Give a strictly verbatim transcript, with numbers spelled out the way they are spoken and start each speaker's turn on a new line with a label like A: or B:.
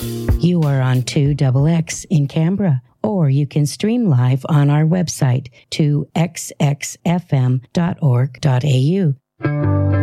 A: You are on two X X in Canberra, or you can stream live on our website, two x x f m dot org dot a u.